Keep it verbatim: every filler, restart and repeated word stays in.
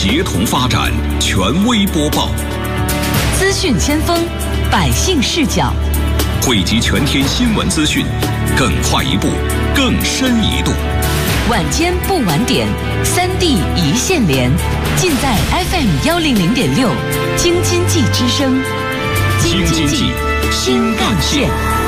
协同发展，权威播报， 资讯先锋，百姓视角， 汇集全天新闻资讯，更快一步，更深一度。 晚间不晚点，三地一线连，尽在 F M 幺零零点六，京津冀之声， 京津冀新干线。